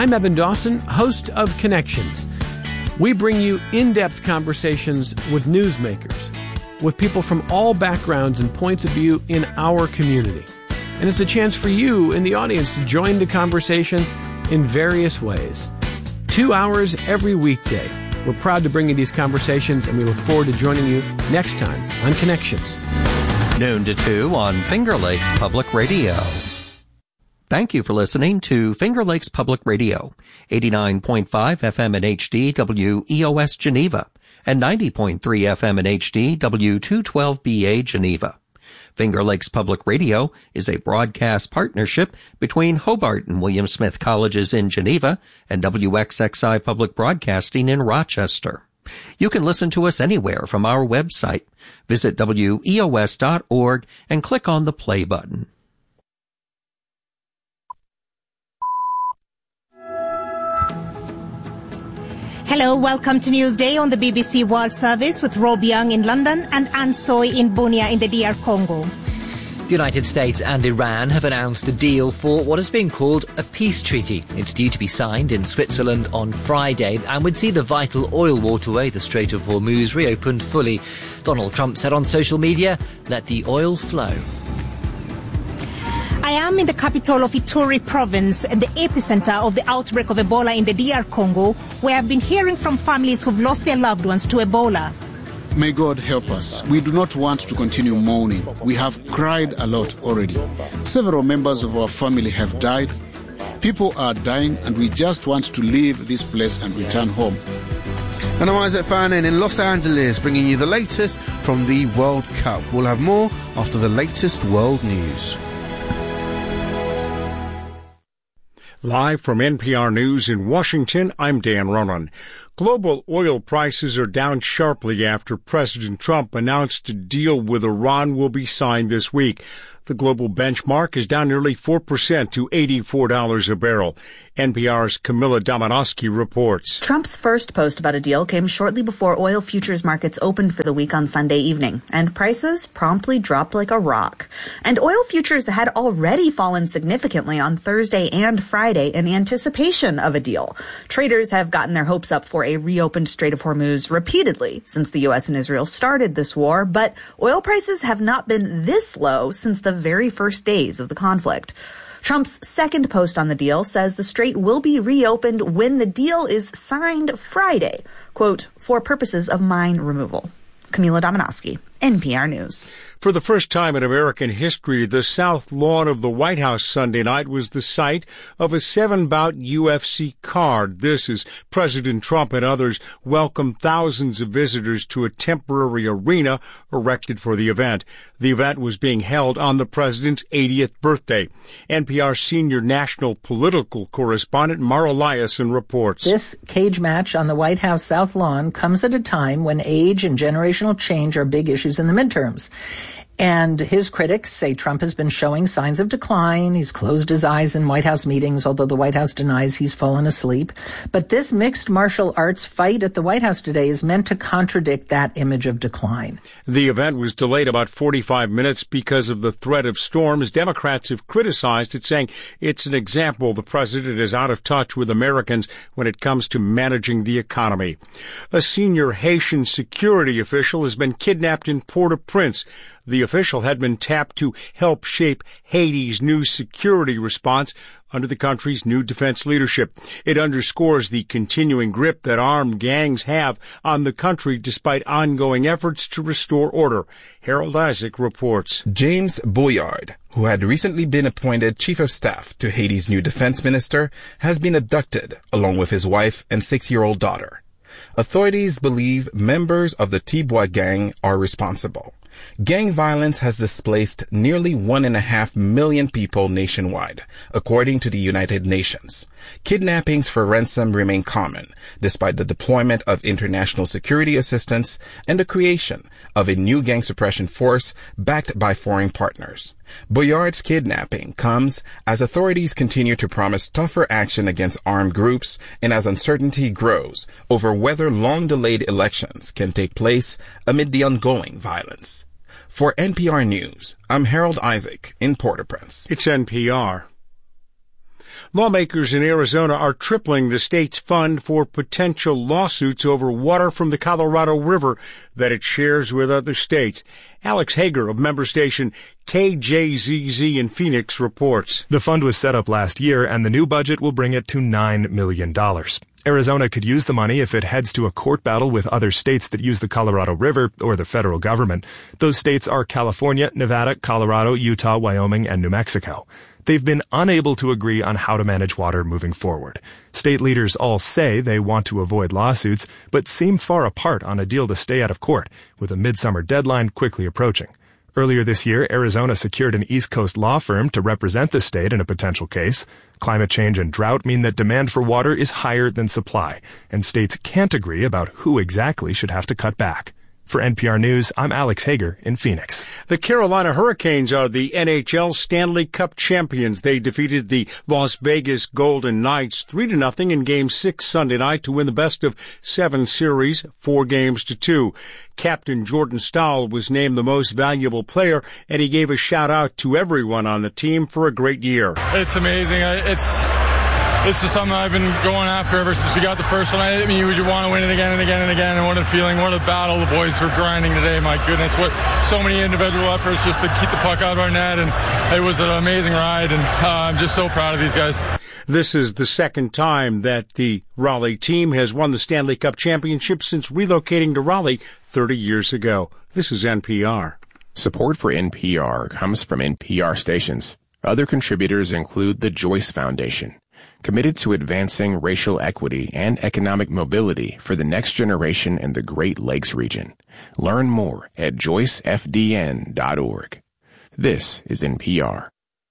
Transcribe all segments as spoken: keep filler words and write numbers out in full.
I'm Evan Dawson, host of Connections. We bring you in-depth conversations with newsmakers, with people from all backgrounds and points of view in our community. And it's a chance for you in the audience to join the conversation in various ways. Two hours every weekday. We're proud to bring you these conversations, and we look forward to joining you next time on Connections. Noon to two on Finger Lakes Public Radio. Thank you for listening to Finger Lakes Public Radio, eighty-nine point five F M in H D, W E O S Geneva, and ninety point three F M in H D, W two twelve B A Geneva. Finger Lakes Public Radio is a broadcast partnership between Hobart and William Smith Colleges in Geneva and W X X I Public Broadcasting in Rochester. You can listen to us anywhere from our website. Visit W E O S dot org and click on the play button. Hello, welcome to Newsday on the B B C World Service with Rob Young in London and Anne Soy in Bunia in the D R Congo. The United States and Iran have announced a deal for what is being called a peace treaty. It's due to be signed in Switzerland on Friday and would see the vital oil waterway, the Strait of Hormuz, reopened fully. Donald Trump said on social media, "Let the oil flow." I am in the capital of Ituri province and the epicenter of the outbreak of Ebola in the D R Congo, where I've been hearing from families who've lost their loved ones to Ebola. May God help us. We do not want to continue mourning. We have cried a lot already. Several members of our family have died. People are dying, and we just want to leave this place and return home. And I'm Isaac Fannin in Los Angeles, bringing you the latest from the World Cup. We'll have more after the latest world news. Live from N P R News in Washington, I'm Dan Ronan. Global oil prices are down sharply after President Trump announced a deal with Iran will be signed this week. The global benchmark is down nearly four percent to eighty-four dollars a barrel. N P R's Camilla Domonoske reports. Trump's first post about a deal came shortly before oil futures markets opened for the week on Sunday evening, and prices promptly dropped like a rock. And oil futures had already fallen significantly on Thursday and Friday in anticipation of a deal. Traders have gotten their hopes up for a reopened Strait of Hormuz repeatedly since the U S and Israel started this war, but oil prices have not been this low since the very first days of the conflict. Trump's second post on the deal says the strait will be reopened when the deal is signed Friday, quote, for purposes of mine removal. Camila Domonoske, N P R News. For the first time in American history, the south lawn of the White House Sunday night was the site of a seven-bout U F C card. This as President Trump and others welcomed thousands of visitors to a temporary arena erected for the event. The event was being held on the president's eightieth birthday. N P R senior national political correspondent Mara Liasson reports. This cage match on the White House South Lawn comes at a time when age and generational change are big issues in the midterms. And his critics say Trump has been showing signs of decline. He's closed his eyes in White House meetings, although the White House denies he's fallen asleep. But this mixed martial arts fight at the White House today is meant to contradict that image of decline. The event was delayed about forty-five minutes because of the threat of storms. Democrats have criticized it, saying it's an example the president is out of touch with Americans when it comes to managing the economy. A senior Haitian security official has been kidnapped in Port-au-Prince. The official had been tapped to help shape Haiti's new security response under the country's new defense leadership. It underscores the continuing grip that armed gangs have on the country despite ongoing efforts to restore order. Harold Isaac reports. James Boyard, who had recently been appointed chief of staff to Haiti's new defense minister, has been abducted along with his wife and six-year-old daughter. Authorities believe members of the T-Bois gang are responsible. Gang violence has displaced nearly one and a half million people nationwide, according to the United Nations. Kidnappings for ransom remain common, despite the deployment of international security assistance and the creation of a new gang suppression force backed by foreign partners. Boyard's kidnapping comes as authorities continue to promise tougher action against armed groups and as uncertainty grows over whether long-delayed elections can take place amid the ongoing violence. For N P R News, I'm Harold Isaac in Port-au-Prince. It's N P R. Lawmakers in Arizona are tripling the state's fund for potential lawsuits over water from the Colorado River that it shares with other states. Alex Hager of member station K J Z Z in Phoenix reports. The fund was set up last year, and the new budget will bring it to nine million dollars. Arizona could use the money if it heads to a court battle with other states that use the Colorado River or the federal government. Those states are California, Nevada, Colorado, Utah, Wyoming, and New Mexico. They've been unable to agree on how to manage water moving forward. State leaders all say they want to avoid lawsuits, but seem far apart on a deal to stay out of court, with a midsummer deadline quickly approaching. Earlier this year, Arizona secured an East Coast law firm to represent the state in a potential case. Climate change and drought mean that demand for water is higher than supply, and states can't agree about who exactly should have to cut back. For N P R News, I'm Alex Hager in Phoenix. The Carolina Hurricanes are the N H L Stanley Cup champions. They defeated the Las Vegas Golden Knights three to nothing in Game six Sunday night to win the best of seven series, four games to two. Captain Jordan Staal was named the most valuable player, and he gave a shout-out to everyone on the team for a great year. It's amazing. It's... This is something I've been going after ever since we got the first one. I mean, you, you want to win it again and again and again, and what a feeling, what a battle the boys were grinding today. My goodness, what so many individual efforts just to keep the puck out of our net, and it was an amazing ride, and uh, I'm just so proud of these guys. This is the second time that the Raleigh team has won the Stanley Cup championship since relocating to Raleigh thirty years ago. This is N P R. Support for N P R comes from N P R stations. Other contributors include the Joyce Foundation, committed to advancing racial equity and economic mobility for the next generation in the Great Lakes region. Learn more at joyce f d n dot org. This is N P R.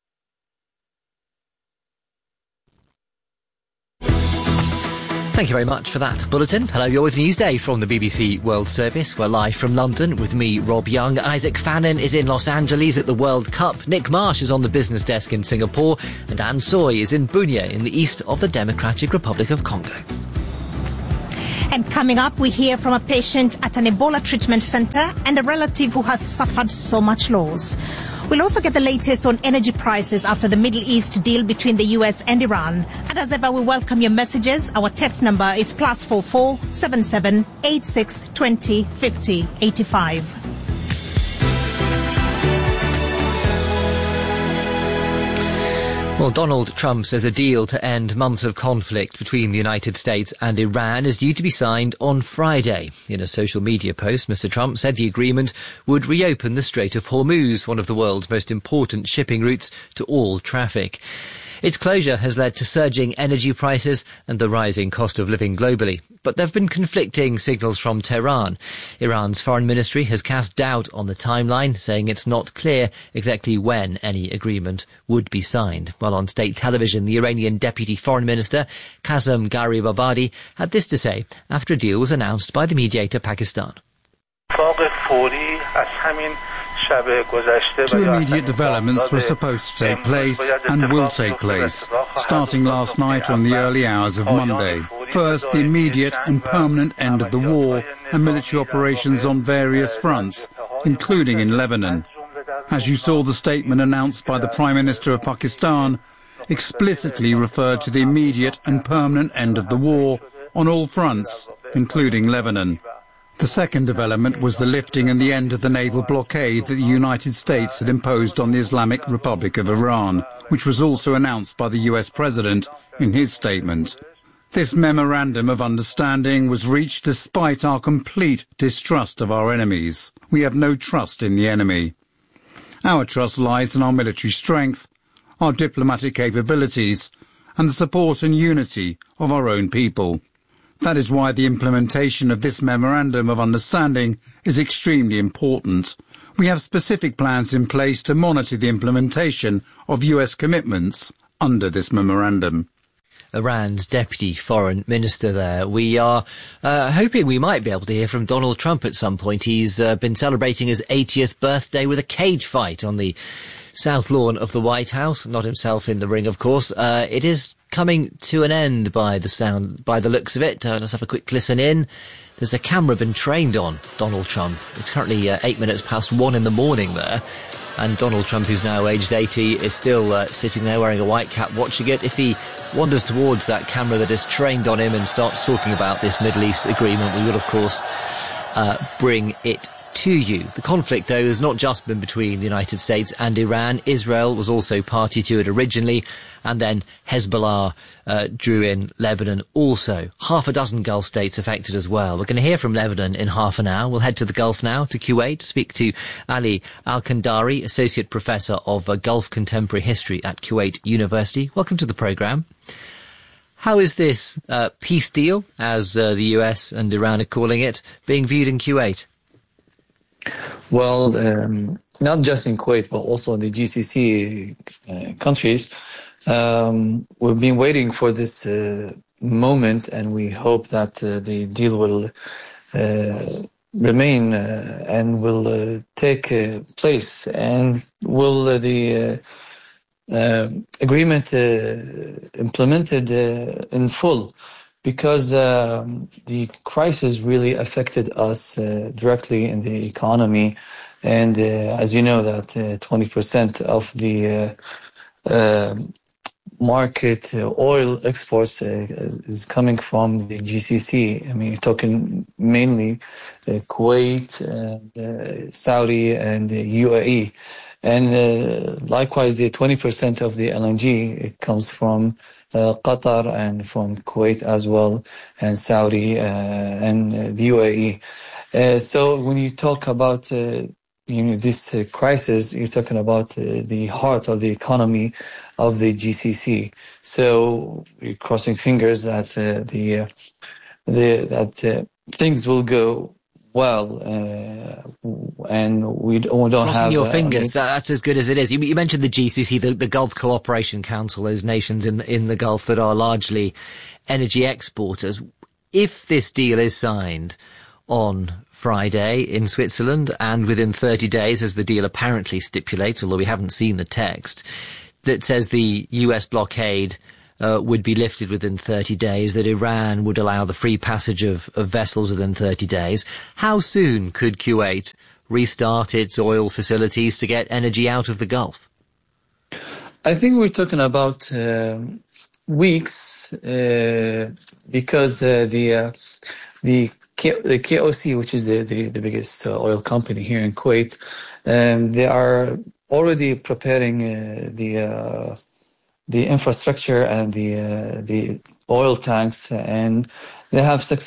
Thank you very much for that bulletin. Hello, you're with Newsday from the B B C World Service. We're live from London with me, Rob Young. Isaac Fannin is in Los Angeles at the World Cup. Nick Marsh is on the business desk in Singapore. And Anne Soy is in Bunia in the east of the Democratic Republic of Congo. And coming up, we hear from a patient at an Ebola treatment center and a relative who has suffered so much loss. We'll also get the latest on energy prices after the Middle East deal between the U S and Iran. And as ever, we welcome your messages. Our text number is plus four four seven seven eight six twenty fifty eighty five. Well, Donald Trump says a deal to end months of conflict between the United States and Iran is due to be signed on Friday. In a social media post, Mister Trump said the agreement would reopen the Strait of Hormuz, one of the world's most important shipping routes, to all traffic. Its closure has led to surging energy prices and the rising cost of living globally. But there have been conflicting signals from Tehran. Iran's foreign ministry has cast doubt on the timeline, saying it's not clear exactly when any agreement would be signed. While on state television, the Iranian deputy foreign minister, Kazem Garibabadi, had this to say after a deal was announced by the mediator Pakistan. Two immediate developments were supposed to take place and will take place, starting last night on the early hours of Monday. First, the immediate and permanent end of the war and military operations on various fronts, including in Lebanon. As you saw, the statement announced by the Prime Minister of Pakistan explicitly referred to the immediate and permanent end of the war on all fronts, including Lebanon. The second development was the lifting and the end of the naval blockade that the United States had imposed on the Islamic Republic of Iran, which was also announced by the U S President in his statement. This memorandum of understanding was reached despite our complete distrust of our enemies. We have no trust in the enemy. Our trust lies in our military strength, our diplomatic capabilities, and the support and unity of our own people. That is why the implementation of this memorandum of understanding is extremely important. We have specific plans in place to monitor the implementation of U S commitments under this memorandum. Iran's deputy foreign minister there. We are uh, hoping we might be able to hear from Donald Trump at some point. He's uh, been celebrating his eightieth birthday with a cage fight on the south lawn of the White House. Not himself in the ring, of course. Uh, it is coming to an end by the sound, by the looks of it. Uh, let's have a quick listen in. There's a camera been trained on Donald Trump. It's currently uh, eight minutes past one in the morning there. And Donald Trump, who's now aged eighty, is still uh, sitting there wearing a white cap watching it. If he wanders towards that camera that is trained on him and starts talking about this Middle East agreement, we will, of course, uh, bring it to you. The conflict, though, has not just been between the United States and Iran. Israel was also party to it originally, and then Hezbollah uh, drew in Lebanon also. Half a dozen Gulf states affected as well. We're going to hear from Lebanon in half an hour. We'll head to the Gulf now, to Kuwait, to speak to Ali Al-Kandari, Associate Professor of uh, Gulf Contemporary History at Kuwait University. Welcome to the programme. How is this uh, peace deal, as uh, the U S and Iran are calling it, being viewed in Kuwait? Well, um, not just in Kuwait, but also in the G C C uh, countries. Um, we've been waiting for this uh, moment, and we hope that uh, the deal will uh, remain uh, and will uh, take uh, place, and will uh, the uh, uh, agreement uh, implemented uh, in full. Because um, the crisis really affected us uh, directly in the economy. And uh, as you know, that uh, twenty percent of the uh, uh, market uh, oil exports uh, is coming from the G C C. I mean, you're talking mainly uh, Kuwait, and, uh, Saudi, and the U A E. And uh, likewise, the twenty percent of the L N G, it comes from Uh, Qatar and from Kuwait as well, and Saudi uh, and uh, the U A E. Uh, so when you talk about uh, you know this uh, crisis, you're talking about uh, the heart of the economy of the G C C. So we're crossing fingers that uh, the uh, the that uh, things will go well, uh, and we don't, we don't Crossing have... your uh, fingers, that, that's as good as it is. You, you mentioned the G C C, the, the Gulf Cooperation Council, those nations in, in the Gulf that are largely energy exporters. If this deal is signed on Friday in Switzerland, and within thirty days, as the deal apparently stipulates, although we haven't seen the text, that says the U S blockade Uh, would be lifted within thirty days, that Iran would allow the free passage of, of vessels within thirty days. How soon could Kuwait restart its oil facilities to get energy out of the Gulf? I think we're talking about uh, weeks, uh, because uh, the uh, the K- the K O C, which is the the, the biggest uh, oil company here in Kuwait, um, they are already preparing uh, the uh, the infrastructure and the uh, the oil tanks, and they have success.